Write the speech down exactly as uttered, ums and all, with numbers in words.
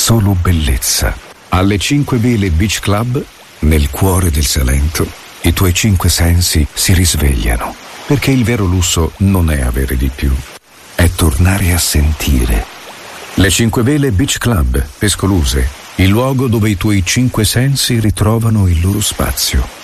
solo bellezza. Alle Cinque Vele Beach Club, nel cuore del Salento, i tuoi cinque sensi si risvegliano, perché il vero lusso non è avere di più, è tornare a sentire. Le Cinque Vele Beach Club, Pescoluse, il luogo dove i tuoi cinque sensi ritrovano il loro spazio.